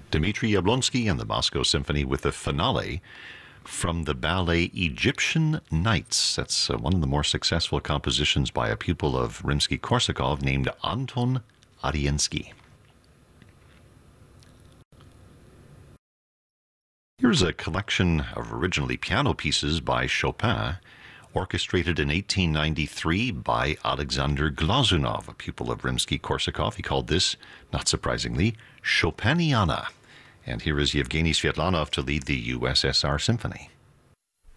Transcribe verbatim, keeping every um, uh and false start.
Dmitry Yablonsky and the Moscow Symphony with the finale from the ballet Egyptian Nights. That's uh, one of the more successful compositions by a pupil of Rimsky-Korsakov named Anton Ariensky. Here's a collection of originally piano pieces by Chopin, orchestrated in eighteen ninety-three by Alexander Glazunov, a pupil of Rimsky-Korsakov. He called this, not surprisingly, Chopiniana. And here is Yevgeny Svetlanov to lead the U S S R Symphony.